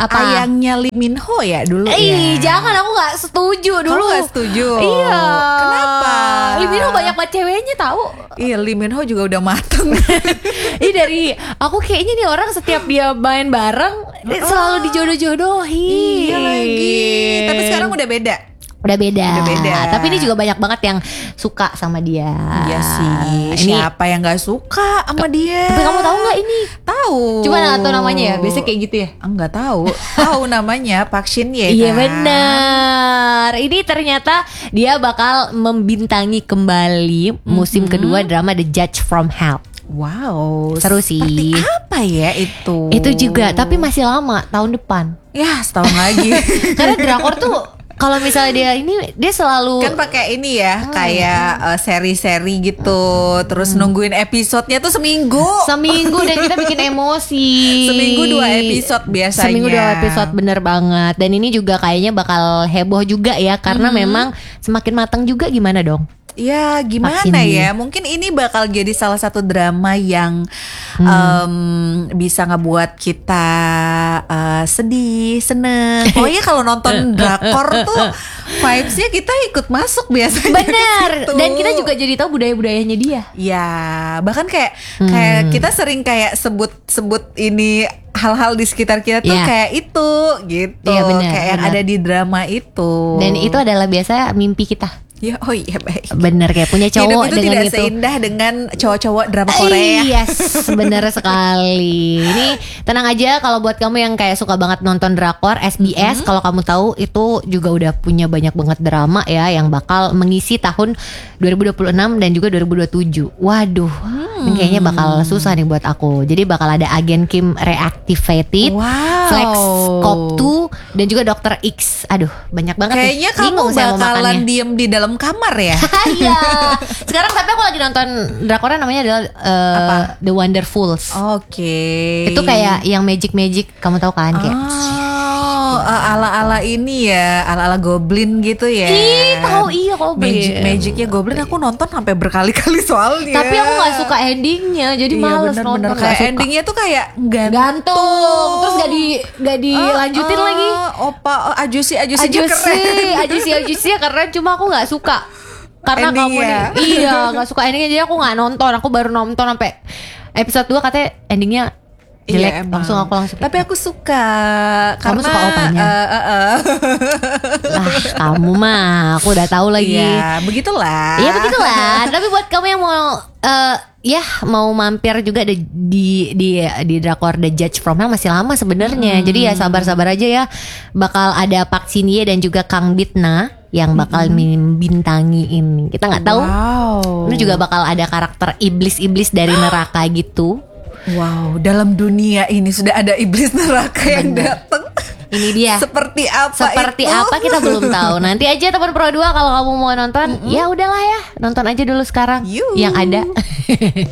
tayangnya Lee Min Ho ya dulu ya. Jangan, aku gak setuju dulu. Kamu gak setuju? Iya. Kenapa? Lee Min Ho banyak banget ceweknya tahu. Iya, Lee Min Ho juga udah mateng. Ini dari aku kayaknya nih orang setiap dia main bareng selalu dijodoh-jodohin. Iya lagi. Tapi sekarang udah beda. Udah beda. Tapi ini juga banyak banget yang suka sama dia. Iya sih. Siapa yang gak suka sama dia? Tapi kamu tahu nggak ini? Tahu. Cuma nggak tahu namanya ya. Biasanya kayak gitu ya. Enggak tahu. Tahu namanya Park Shin Ye. Iya benar. Ini ternyata dia bakal membintangi kembali musim kedua drama The Judge from Hell. Wow, seru sih. Seperti apa ya itu? Itu juga, tapi masih lama, tahun depan. Ya, setahun lagi. Karena drakor tuh kalau misalnya dia selalu kan pakai ini ya, kayak seri-seri gitu, terus nungguin episodenya tuh seminggu dan kita bikin emosi. Seminggu 2 episode biasanya. Seminggu 2 episode, bener banget. Dan ini juga kayaknya bakal heboh juga ya, karena memang semakin matang juga. Gimana dong? Ya gimana ya, mungkin ini bakal jadi salah satu drama yang bisa ngebuat kita sedih, seneng. Pokoknya kalau nonton drakor tuh vibes-nya kita ikut masuk biasanya. Bener. Dan kita juga jadi tahu budaya-budayanya dia. Ya, bahkan kayak kita sering kayak sebut ini hal-hal di sekitar kita tuh kayak itu gitu. Iya, kayak yang ada di drama itu. Dan itu adalah biasa mimpi kita. Ya, oh iya baik. Bener, kayak punya cowok hidup itu dengan tidak itu. seindah dengan cowok-cowok drama Korea. Yes, bener sekali. Ini tenang aja kalau buat kamu yang kayak suka banget nonton drakor, SBS, kalau kamu tahu itu juga udah punya banyak banget drama ya yang bakal mengisi tahun 2026 dan juga 2027. Waduh, ini kayaknya bakal susah nih buat aku. Jadi bakal ada Agen Kim Reactivated, Flex Cop 2 dan juga Dr. X. Aduh, banyak banget. Kayaknya kamu bakalan diem di dalam kamar ya. Iya. Sekarang tapi aku lagi nonton drakornya namanya adalah The Wonderfuls. Oke. Itu kayak yang magic kamu tahu kan kayak ala-ala ini ya, ala-ala Goblin gitu ya. Tahu iya Goblin. Magicnya Goblin aku nonton sampai berkali-kali soalnya. Tapi aku nggak suka endingnya, jadi males nonton. Kayak endingnya tuh kayak gantung, terus nggak dilanjutin lagi. Opa, ajusi keren. Ajusi keren, cuma aku nggak suka. Karena endingnya. kamu nggak suka endingnya, jadi aku nggak nonton. Aku baru nonton sampai episode 2 katanya endingnya jelek, langsung. Tapi aku suka. Kamu karena, suka opanya? Lah, kamu mah aku udah tahu lagi. Iya, begitulah. Tapi buat kamu yang mau mau mampir juga di drakor The Judge from Hell masih lama sebenarnya. Jadi ya sabar-sabar aja ya. Bakal ada Park Shin Ye dan juga Kang Bitna yang bakal membintangi ini. Kita nggak tahu. Ini juga bakal ada karakter iblis-iblis dari neraka gitu. Wow, dalam dunia ini sudah ada iblis neraka yang datang. Ini dia. Seperti apa kita belum tahu. Nanti aja teman Pro 2 kalau kamu mau nonton, ya udahlah ya, nonton aja dulu sekarang yang ada.